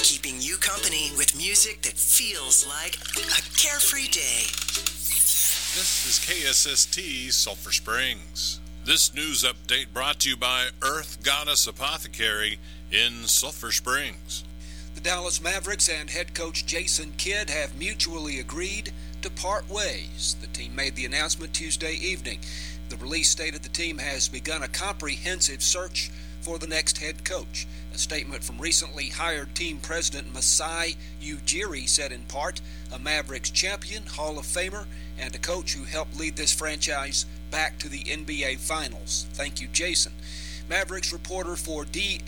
keeping you company with music that feels like a carefree day. This is KSST Sulphur Springs. This news update brought to you by Earth Goddess Apothecary in Sulphur Springs. The Dallas Mavericks and head coach Jason Kidd have mutually agreed to part ways. The team made the announcement Tuesday evening. The release stated the team has begun a comprehensive search for the next head coach. A statement from recently hired team president Masai Ujiri said in part, a Mavericks champion, Hall of Famer, and a coach who helped lead this franchise back to the NBA Finals. Thank you, Jason. Mavericks reporter for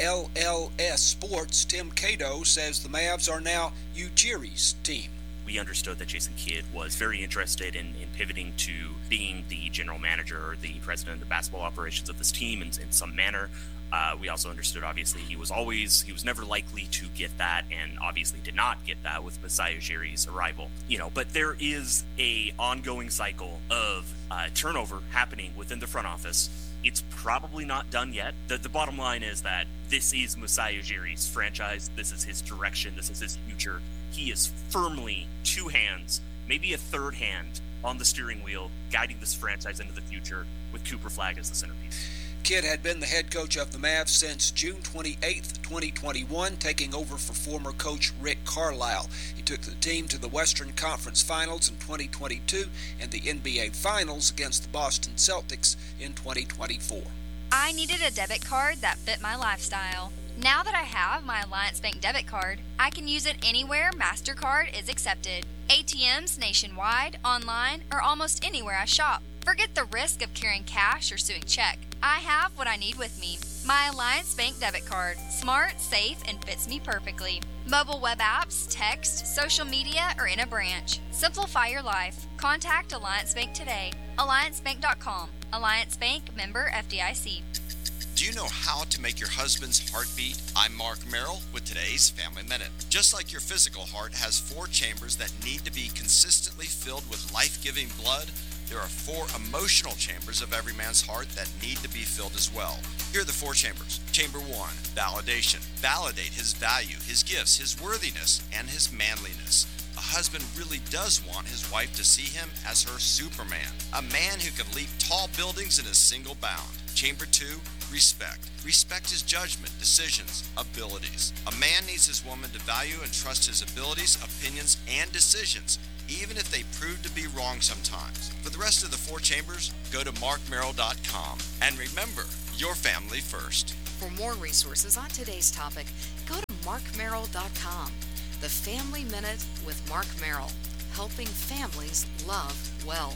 DLLS Sports, Tim Cato, says the Mavs are now Ujiri's team. We understood that Jason Kidd was very interested in pivoting to being the general manager or the president of the basketball operations of this team in some manner. We also understood, obviously, he was never likely to get that, and obviously did not get that with Masai Ujiri's arrival. But there is a ongoing cycle of turnover happening within the front office. It's probably not done yet. The bottom line is that this is Masai Ujiri's franchise. This is his direction. This is his future. He is firmly two hands, maybe a third hand, on the steering wheel, guiding this franchise into the future with Cooper Flagg as the centerpiece. Kidd had been the head coach of the Mavs since June 28, 2021, taking over for former coach Rick Carlisle. He took the team to the Western Conference Finals in 2022 and the NBA Finals against the Boston Celtics in 2024. I needed a debit card that fit my lifestyle. Now that I have my Alliance Bank debit card, I can use it anywhere MasterCard is accepted. ATMs nationwide, online, or almost anywhere I shop. Forget the risk of carrying cash or suing check. I have what I need with me. My Alliance Bank debit card. Smart, safe, and fits me perfectly. Mobile web apps, text, social media, or in a branch. Simplify your life. Contact Alliance Bank today. AllianceBank.com. Alliance Bank, member FDIC. Do you know how to make your husband's heart beat? I'm Mark Merrill with today's Family Minute. Just like your physical heart has 4 chambers that need to be consistently filled with life-giving blood, there are 4 emotional chambers of every man's heart that need to be filled as well. Here are the 4 chambers. Chamber 1, validation. Validate his value, his gifts, his worthiness, and his manliness. A husband really does want his wife to see him as her Superman, a man who can leap tall buildings in a single bound. Chamber 2, respect. Respect his judgment, decisions, abilities. A man needs his woman to value and trust his abilities, opinions, and decisions, even if they prove to be wrong sometimes. For the rest of the 4 chambers, go to markmerrill.com. And remember, your family first. For more resources on today's topic, go to markmerrill.com. The Family Minute with Mark Merrill, helping families love well.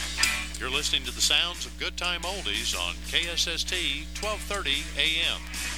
You're listening to the sounds of Good Time Oldies on KSST 1230 AM.